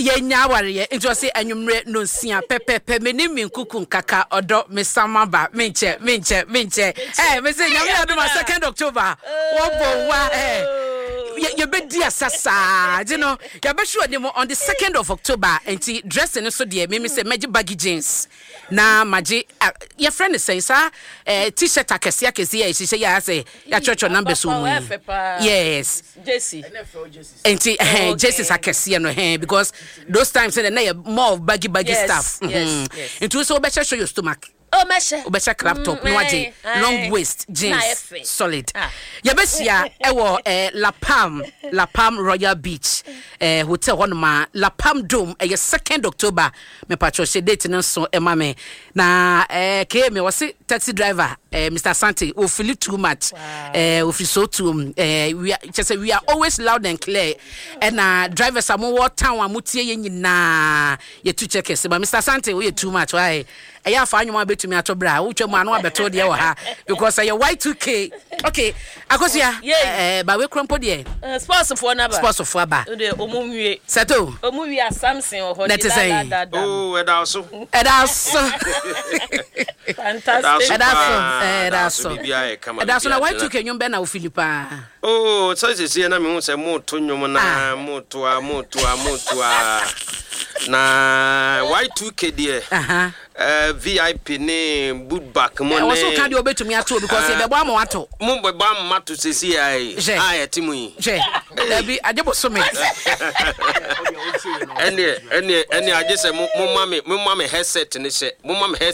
ye nya ware nti o se anwumre no nsia pepepe me ni minkuku nkaka odo me samaba menche me se nyame adom 2nd October wo bo wa you be dear sasa you know you be sure them on the 2nd of October enti dressing so de me say magic baggy jeans na magic your friend is saying sir t-shirt akese ya hihye ya say ya church number so yes Jesse enti Jesse akese no because those times na more of baggy stuff enti so be show your stomach Obecha crop top noaje long waist jeans solid. Yabesia ewo La Palm Royal Beach hotel honoma La Palm Dome 2nd October me patrol date no so emame na ke me was taxi driver Mr. Sante o feel too much o feel so too we are always loud and clear and drivers are more town amutie ye nyina ye to check se but Mr. Sante we too much why eya fa anwuma betumi atobra wo twam anu abeto de wo ha because your Y2K okay akosia ba we krompo de sports for ba de omumwie seto omumwie Samson o ho da oh edaso fantastic edaso na Y2K nyumbe na o Philippa oh so se na me hu se moto nyum na moto na Y2K there VIP ne boot back mo ne so can you obetumi ato because e be bo amato mo be ba amato sesi ai etimu yi da bi adebo so me ene agese mo mame headset ne she mo mame